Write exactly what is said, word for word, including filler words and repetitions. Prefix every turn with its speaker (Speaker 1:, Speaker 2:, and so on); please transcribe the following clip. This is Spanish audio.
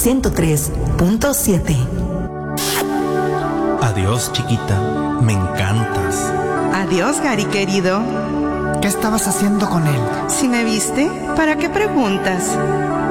Speaker 1: ciento tres punto siete.
Speaker 2: Adiós, chiquita, me encantas.
Speaker 3: Adiós, Gary querido.
Speaker 4: ¿Qué estabas haciendo con él?
Speaker 3: Si me viste, ¿para qué preguntas?